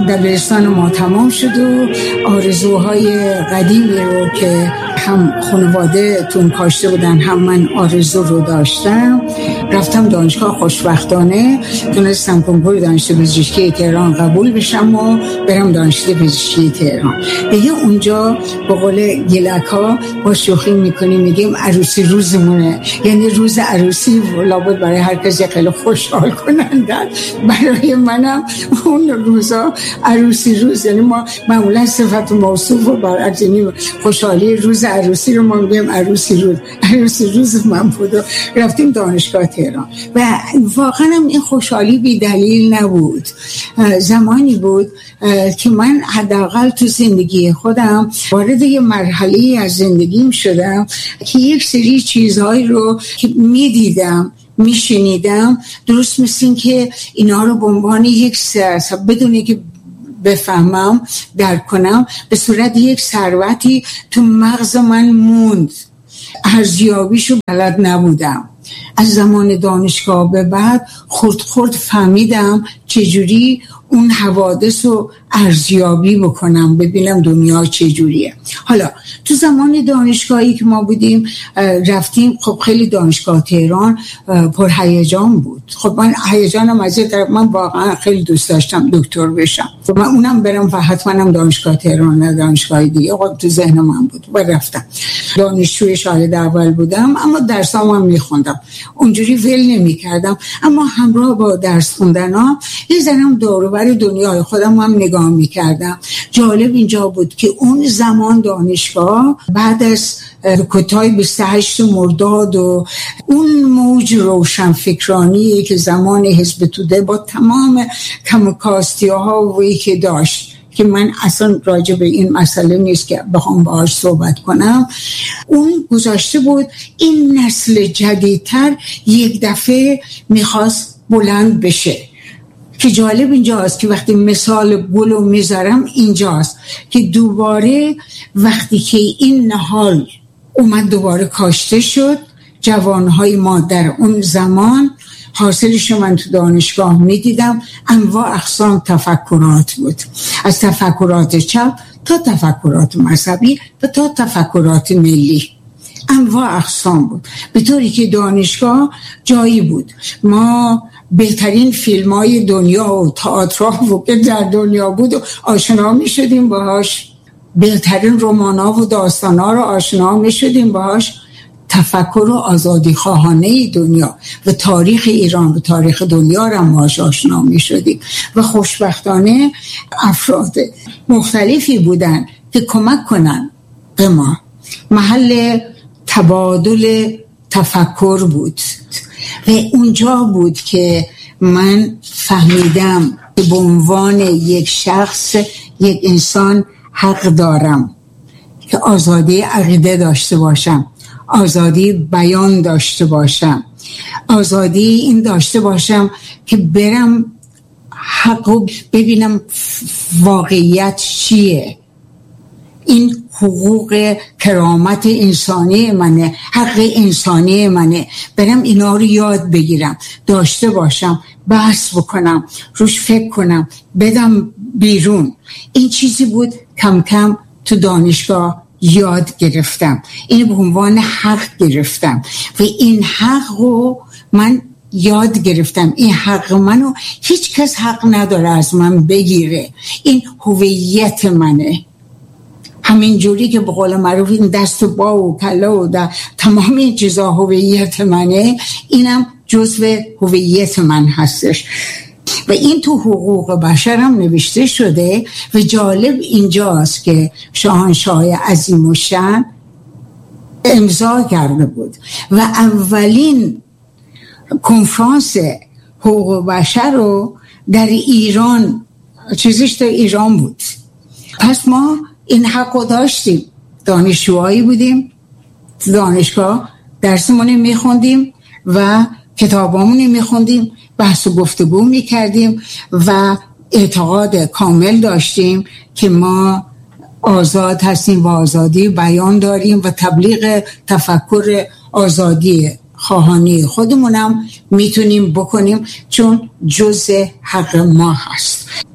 دبیرستان ما تمام شد و آرزوهای قدیمی رو که هم خانواده تون کاشته بودن هم من آرزو رو داشتم، رفتم دانشگاه. خوشبختانه تونستم کنکور دانشگاه پزشکی تهران قبول بشم و برم دانشگاه پزشکی تهران. دیگه اونجا به قول گلک‌ها با شوخی میکنیم میگیم عروسی روزمونه، یعنی روز عروسی لابد برای هر کسی خیلی خوشحال کننده. برای منم اون روزا عروسی روز، یعنی ما معمولا صفت موصوف و برعکس، یعنی خوشحالی روز عروسی رو ما میگیم عروسی روز من بود. رفتیم دانشگاه تهران و واقعا این خوشحالی بی دلیل نبود. زمانی بود که من حداقل تو زندگی خودم وارد یه مرحله از زندگیم شدم که یک سری چیزهایی رو که میدیدم میشنیدم، درست مثل این که اینا رو به عنوان یک بدونی که بفهمم درک کنم، به صورت یک ثروتی تو مغز من موند. ارزیابیشو بلد نبودم. از زمان دانشگاه به بعد خرد فهمیدم چجوری اون حوادث رو ارزیابی بکنم، ببینم دنیا چجوریه. حالا تو زمان دانشگاهی که ما بودیم رفتیم، خب خیلی دانشگاه تهران پر هیجان بود. خب من هیجانم از این طرف، من واقعا خیلی دوست داشتم دکتر بشم، خب من اونم برم و حتما دانشگاه تهران نه دانشگاه دیگه. خب تو ذهن من بود و رفتم. دانشجوی شاگرد اول بودم اما درسام هم میخوندم، اونجوری ول نمی کردم، اما همراه با درس خوندنام یه زنم دوروبر دنیای خودم هم نگاه می کردم. جالب اینجا بود که اون زمان دانشگاه بعد از کتای 28 مرداد و اون موج روشنفکرانی که زمان حزب توده با تمام کمکاستی ها و که داشت، که من اصلا راجع به این مسئله نیست که بخوام باهاش صحبت کنم، اون گذاشته بود این نسل جدیدتر یک دفعه میخواست بلند بشه. که جالب اینجاست که وقتی مثال گل رو میذارم اینجاست که دوباره وقتی که این نهال اومد دوباره کاشته شد، جوانهای ما در اون زمان حاصلش من تو دانشگاه میدیدم، انواع اقسام تفکرات بود، از تفکرات چپ تا تفکرات مذهبی و تا تفکرات ملی، انواع اقسام بود. به طوری که دانشگاه جایی بود ما بهترین فیلم های دنیا و تئاترها که در دنیا بود و آشنا می شدیم باهاش، بهترین رمان ها و داستان ها رو آشنا می شدیم باهاش. تفکر و آزادی خواهانه دنیا و تاریخ ایران و تاریخ دنیا رو باهاش آشنا می شدیم و خوشبختانه افراد مختلفی بودن که کمک کنن به ما. محل تبادل تفکر بود و اونجا بود که من فهمیدم که به عنوان یک شخص، یک انسان حق دارم که آزادی عقیده داشته باشم، آزادی بیان داشته باشم، آزادی این داشته باشم که برم حقو ببینم واقعیت چیه. این حقوق کرامت انسانی منه، حق انسانی منه، برم اینا رو یاد بگیرم، داشته باشم، بحث بکنم، روش فکر کنم، بدم بیرون. این چیزی بود کم کم تو دانشگاه یاد گرفتم، این به عنوان حق گرفتم و این حق رو من یاد گرفتم. این حق منو هیچ کس حق نداره از من بگیره، این هویت منه. همین جوری که به قول معروف این دست و با و کلا و در تمام این چیزا هویت منه، اینم جزو هویت من هستش و این تو حقوق بشر هم نوشته شده. و جالب اینجاست که شاهنشاه عظیم الشأن امضا کرده بود و اولین کنفرانس حقوق بشر رو در ایران، چیزش در ایران بود. پس ما این حق رو داشتیم، دانشجوهایی بودیم، دانشگاه درسمون میخوندیم و کتابامون میخوندیم، بحث و گفتگو میکردیم و اعتقاد کامل داشتیم که ما آزاد هستیم و آزادی بیان داریم و تبلیغ تفکر آزادی خواهانی خودمونم میتونیم بکنیم چون جزء حق ما هست.